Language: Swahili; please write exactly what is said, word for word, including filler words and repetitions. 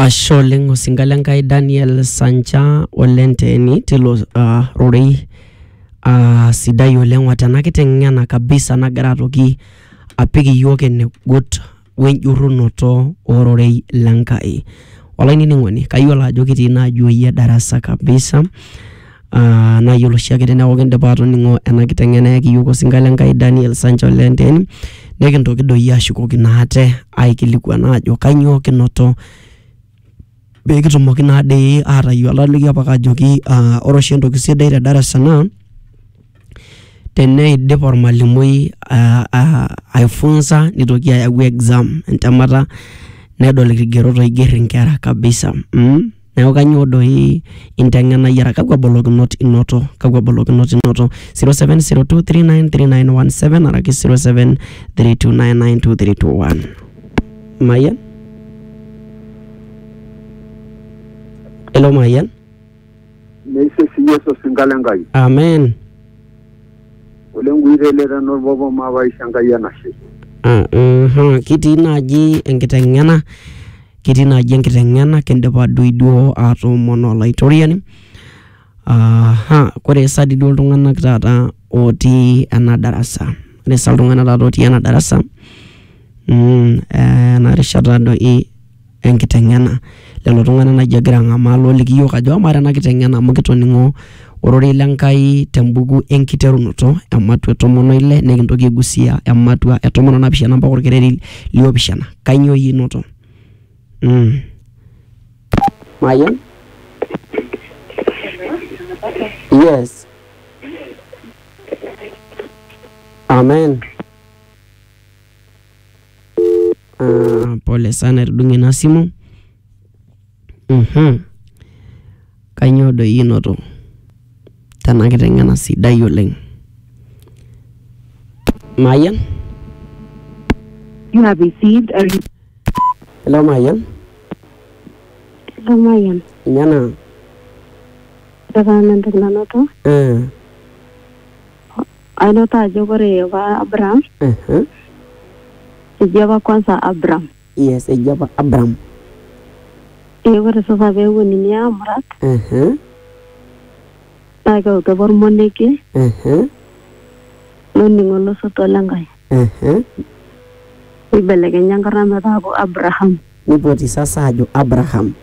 Asholeng osingalenkai Daniel Sancha olenteni tilo uh, rorei uh, sidai oleng watana kitengena kabisa nagira toki apiki yoke ene gut wenjurunoto ororei lenkai. Walaini ningoni kayiolo ajo kitii naajo yie darasa kabisa. Uh, na yiolo shiake teneaku kindipa atoningo ena kitengena yakiyiok osingalenkai Daniel Sancha olenteni nekintoki doi ashukoki naate aikilikuana ajo kanyoo kinoto bekitumoki naa dei atayiolo aliki apa ajoki uh, ore oshi entoki sidai te darasa naa teneidip ormalimui uh, uh, aifunza nitoki ayau exam entemata nedol irkigerot oiger inkera kabisa. mm? Neeku kanyoo doi intengena yara kakwa bolokinot inoto kakwa bolokinot inoto zero seven zero two three nine three nine one seven araki zero seven three two nine nine two three two one. Mayan? Hello Mayan? Neise siyeso singalengai. Amen. Olengu irelera norbobo mabaisha yanashe. Ah, mhm, kiti naji enkitengena kiti naji enkitengena kindipa doi duo atomono olaitoriani. Aha, kore sadi duo iltung'anak taata otii ena darasa. Ore sa iltung'anak taata otii ena darasa mm, ena rishata doi enkitengena. Lelo tung'anak naji egira ang'amaa looliki yiok ajo ama ena kitengena amu kitoning'o ororei lenkai tembuku enkiterunoto ematua etomono ile nekintoki aigusia ematua etomono napishana mpaka orkereri liopishana. Kanyoo yie inoto? Mm. Mayan? Yes. Amen. Uh, pole sana irudungi na simu. Mhm. Kanyoo doi inoto? Tena kitengena sidai oleng. Mayan? You have received a... Hello Mayan? Hello Mayan. Nyana? Daga nanda nanoto? Eh. Ainota ajo kore wa Abraham? Uh-huh. Ijaba kwanza Abraham. Yes, ijaba Abraham. Iyo kore sasa bewu nini ya Amrat? Uh-huh. Naga utabor moneke? Uh-huh. Noni ngolo soto langai. Uh-huh. Ibeleke nyangarame tabo Abraham. Nipoti sasa ajo Abraham.